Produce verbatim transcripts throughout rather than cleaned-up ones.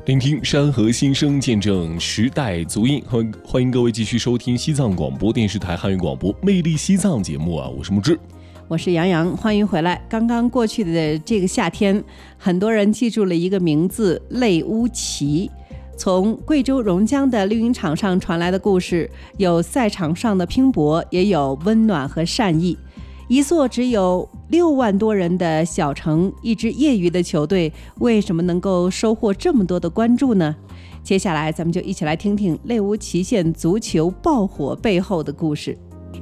聆听山河心声，见证时代足印。欢欢迎各位继续收听西藏广播电视台汉语广播《魅力西藏》节目啊，我是木之， 我是杨洋，欢迎回来。刚刚过去的这个夏天，很多人记住了一个名字——泪乌旗。从贵州榕江的绿茵场上传来的故事，有赛场上的拼搏，也有温暖和善意。一座只有六万多人的小城，一支业余的球队，为什么能够收获这么多的关注呢？接下来咱们就一起来听听泪乌旗县足球爆火背后的故事。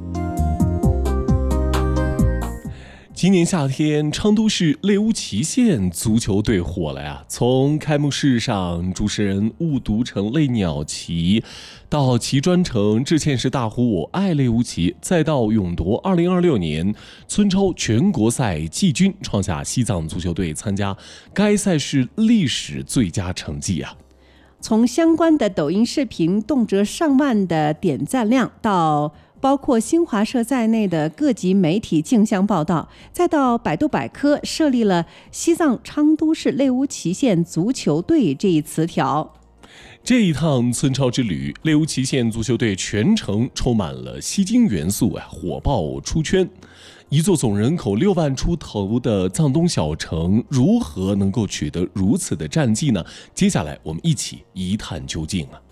今年夏天，昌都市泪乌旗县足球队火了呀！从开幕式上主持人误读成泪鸟旗，到旗专程致歉时大呼我爱泪乌旗，再到勇夺二零二六年村超全国赛季军，创下西藏足球队参加该赛事历史最佳成绩啊！ 从相关的抖音视频动辄上万的点赞量，到包括新华社在内的各级媒体竞相报道，再到百度百科设立了西藏昌都市泪乌旗县足球队这一词条。 这一趟村超之旅，泪乌旗县足球队全程充满了吸睛元素啊，火爆出圈。一座总人口六万出头的藏东小城，如何能够取得如此的战绩呢？接下来我们一起一探究竟啊！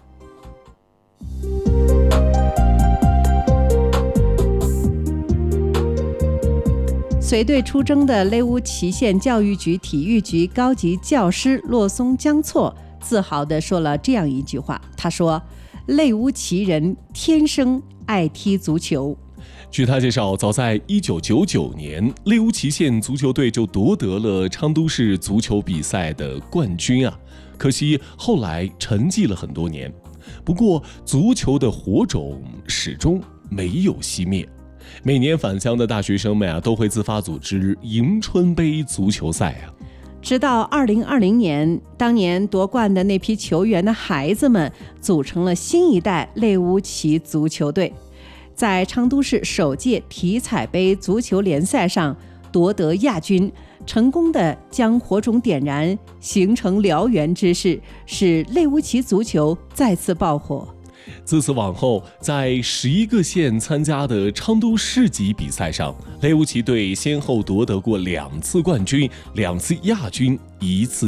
随队出征的泪乌旗县教育局体育局高级教师洛松江措自豪地说了这样一句话，他说：泪乌旗人天生爱踢足球。 据他介绍，早在一九九九年，泪乌旗县足球队就夺得了昌都市足球比赛的冠军啊，可惜后来沉寂了很多年。不过足球的火种始终没有熄灭，每年返乡的大学生们啊，都会自发组织迎春杯足球赛啊。 直到二零二零年，当年夺冠的那批球员的孩子们组成了新一代泪乌旗足球队，在昌都市首届体彩杯足球联赛上夺得亚军，成功的将火种点燃，形成燎原之势，使泪乌旗足球再次爆火。 自此往后，在十一个县参加的昌都市级比赛上，泪乌旗队先后夺得过两次冠军、两次亚军、一次